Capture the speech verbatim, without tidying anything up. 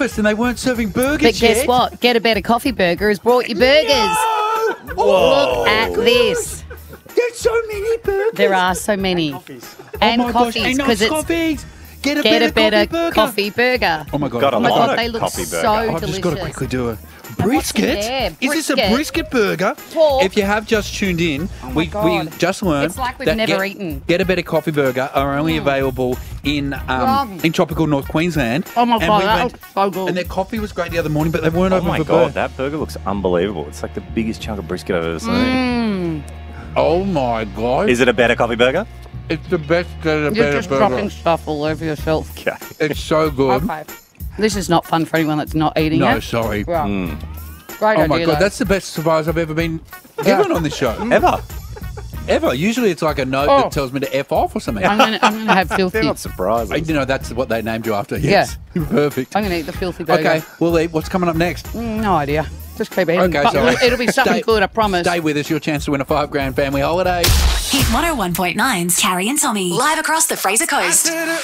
breakfast and they weren't serving burgers But guess yet. what? Get a Better Coffee Burger has brought you burgers. No! Look at this. There's so many burgers. There are so many. And oh my coffees, gosh, and because it's coffees. Get a Get better, a Better coffee burger. Coffee Burger. Oh my god! Got a Oh my lot God, of they look coffee so burger. I've delicious. just got to quickly do a what's in brisket. there? Is this a Brisket? brisket burger? Talk. If you have just tuned in, Oh my we, we God. just learned It's like we've that never get, eaten. Get a Better Coffee Burger are only available in um, Yum. in tropical North Queensland. Oh my And God, we that went- looks so good. And their coffee was great the other morning, but they weren't Oh open my for god, birth. that burger looks unbelievable. It's like the biggest chunk of brisket I've ever seen. Mm. Oh my god! Is it a better coffee burger? It's the best Get a You're Better just Burger. dropping stuff all over yourself. Okay. It's so good. Okay. This is not fun for anyone that's not eating No, it. sorry. Yeah. Mm. Great Oh my idea, god, though. that's the best surprise I've ever been given on this show. Ever? Ever. Usually it's like a note Oh. that tells me to F off or something. I'm gonna, I'm gonna have They're filthy. not surprising. You know, that's what they named you after. Yes. Perfect. I'm gonna eat the filthy burger. Okay, we'll eat. What's coming up next? Mm, no idea. Just keep eating. Okay, But sorry. it'll, it'll be something Stay- good, I promise. Stay with us. Your chance to win a five grand family holiday. Hit one oh one point nine's Carrie and Tommy. Live across the Fraser Coast.